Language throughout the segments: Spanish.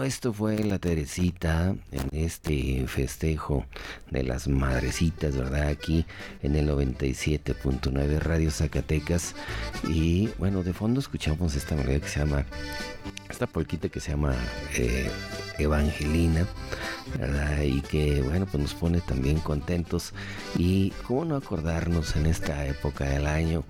esto fue La Teresita en este festejo de las madrecitas, ¿verdad? Aquí en el 97.9 Radio Zacatecas. Y bueno, de fondo escuchamos esta melodía que se llama, esta polquita que se llama Evangelina, ¿verdad? Y que bueno, pues nos pone también contentos. Y cómo no acordarnos en esta época del año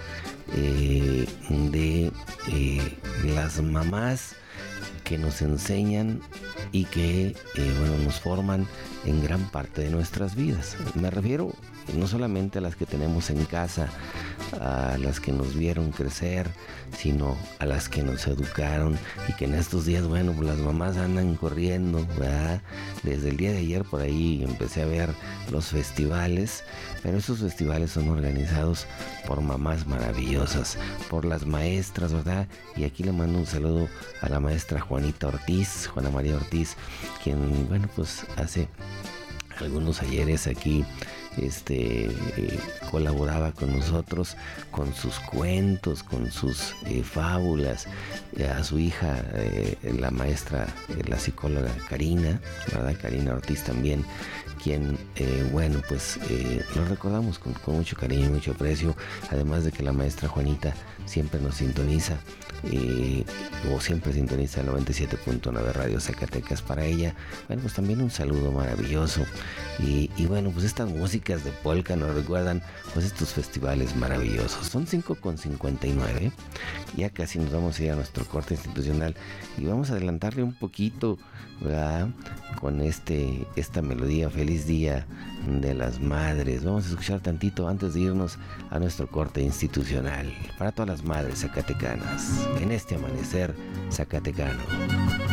de las mamás que nos enseñan y que bueno, nos forman en gran parte de nuestras vidas. Me refiero no solamente a las que tenemos en casa, a las que nos vieron crecer, sino a las que nos educaron y que en estos días, bueno, pues las mamás andan corriendo, ¿verdad? Desde el día de ayer por ahí empecé a ver los festivales, pero esos festivales son organizados por mamás maravillosas, por las maestras, ¿verdad? Y aquí le mando un saludo a la maestra Juana María Ortiz, quien, bueno, pues hace algunos ayeres aquí colaboraba con nosotros con sus cuentos, con sus fábulas, a su hija, la maestra, la psicóloga Karina, ¿verdad? Karina Ortiz también, quien, bueno, pues lo recordamos con mucho cariño y mucho aprecio, además de que la maestra Juanita siempre nos sintoniza, o siempre sintoniza el 97.9 Radio Zacatecas. Para ella, bueno, pues también un saludo maravilloso. Y bueno, pues estas músicas de polka nos recuerdan pues estos festivales maravillosos. Son 5:59, ya casi nos vamos a ir a nuestro corte institucional y vamos a adelantarle un poquito, ¿verdad? Con esta melodía, Feliz Día de las Madres. Vamos a escuchar tantito antes de irnos a nuestro corte institucional para todas las madres zacatecanas en este amanecer zacatecano.